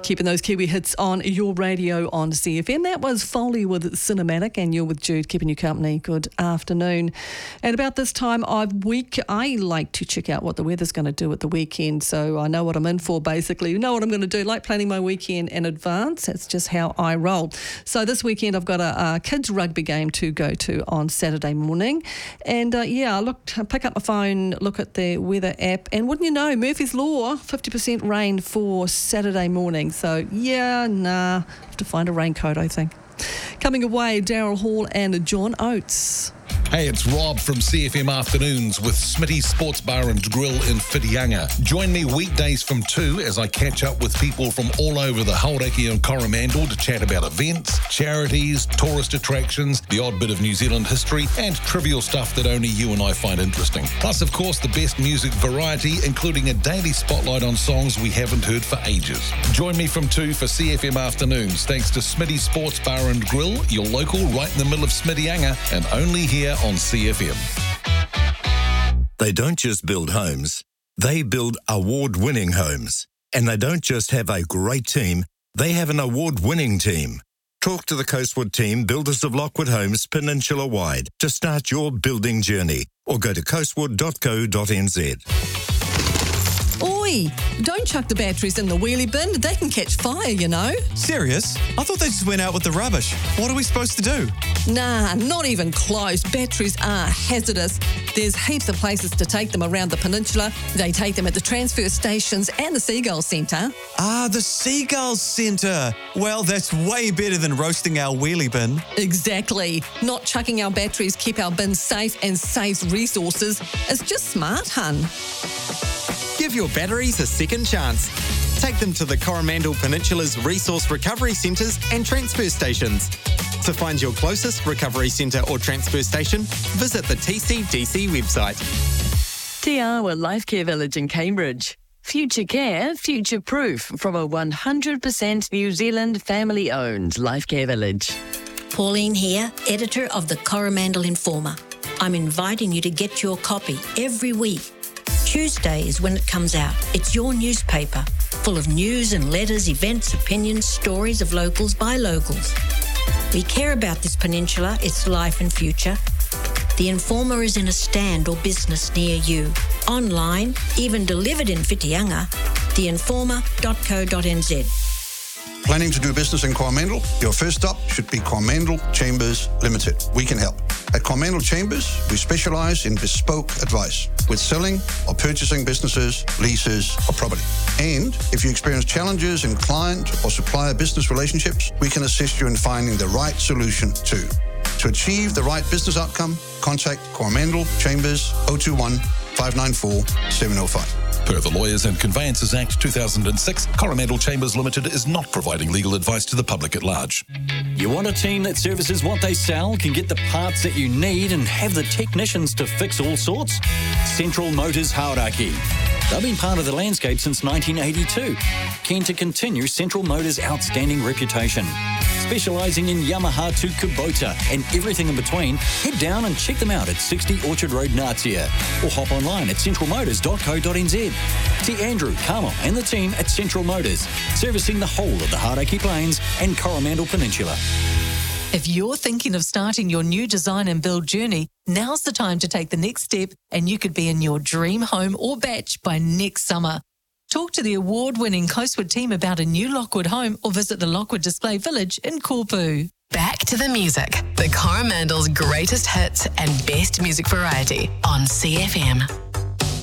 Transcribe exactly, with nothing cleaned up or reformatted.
Keeping those Kiwi hits on your radio on C F M. That was Foley with Cinematic, and you're with Jude, keeping you company. Good afternoon. And about this time of week, I like to check out what the weather's going to do at the weekend, so I know what I'm in for, basically. You know what I'm going to do, like planning my weekend in advance. That's just how I roll. So this weekend I've got a, a kids rugby game to go to on Saturday morning. And uh, yeah, I looked, I pick up my phone, look at the weather app, and wouldn't you know, Murphy's Law, fifty percent rain for Saturday morning. So, yeah, nah, have to find a raincoat, I think. Coming away, Daryl Hall and John Oates. Hey, it's Rob from C F M Afternoons with Smitty's Sports Bar and Grill in Whitianga. Join me weekdays from two as I catch up with people from all over the Hauraki and Coromandel to chat about events, charities, tourist attractions, the odd bit of New Zealand history, and trivial stuff that only you and I find interesting. Plus, of course, the best music variety, including a daily spotlight on songs we haven't heard for ages. Join me from two for C F M Afternoons, thanks to Smitty's Sports Bar and Grill, your local right in the middle of Smittyanga, and only here on C F M. They don't just build homes, they build award-winning homes. And they don't just have a great team, they have an award-winning team. Talk to the Coastwood team, builders of Lockwood Homes peninsula-wide, to start your building journey, or go to coastwood dot co dot n z. Oi, don't chuck the batteries in the wheelie bin. They can catch fire, you know. Serious? I thought they just went out with the rubbish. What are we supposed to do? Nah, not even close. Batteries are hazardous. There's heaps of places to take them around the peninsula. They take them at the transfer stations and the Seagull Centre. Ah, the Seagull Centre. Well, that's way better than roasting our wheelie bin. Exactly. Not chucking our batteries keep our bins safe and saves resources. It's just smart, hun. Give your batteries a second chance. Take them to the Coromandel Peninsula's resource recovery centres and transfer stations. To find your closest recovery centre or transfer station, visit the T C D C website. Te Awa Life Care Village in Cambridge. Future care, future proof from a one hundred percent New Zealand family-owned Life Care Village. Pauline here, editor of the Coromandel Informer. I'm inviting you to get your copy every week. Tuesday is when it comes out. It's your newspaper, full of news and letters, events, opinions, stories of locals by locals. We care about this peninsula, its life and future. The Informer is in a stand or business near you. Online, even delivered in Whitianga, the informer dot co dot n z. Planning to do business in Coromandel? Your first stop should be Coromandel Chambers Limited. We can help. At Coromandel Chambers, we specialise in bespoke advice with selling or purchasing businesses, leases or property. And if you experience challenges in client or supplier business relationships, we can assist you in finding the right solution too. To achieve the right business outcome, contact Coromandel Chambers oh two one, five nine four, seven oh five. Per the Lawyers and Conveyances Act two thousand six, Coromandel Chambers Limited is not providing legal advice to the public at large. You want a team that services what they sell, can get the parts that you need and have the technicians to fix all sorts? Central Motors Hauraki. They've been part of the landscape since nineteen eighty-two. Keen to continue Central Motors' outstanding reputation. Specialising in Yamaha to Kubota and everything in between, head down and check them out at sixty Orchard Road, Ngatea, or hop online at central motors dot co dot n z. See Andrew, Carmel and the team at Central Motors, servicing the whole of the Hauraki Plains and Coromandel Peninsula. If you're thinking of starting your new design and build journey, now's the time to take the next step and you could be in your dream home or batch by next summer. Talk to the award-winning Coastwood team about a new Lockwood home or visit the Lockwood Display Village in Korpu. Back to the music. The Coromandel's greatest hits and best music variety on C F M.